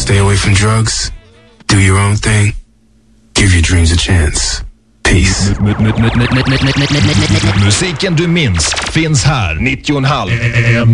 Stay away from drugs. Do your own thing. Give your dreams a chance. Peace. Musiken du minns finns här. 90,5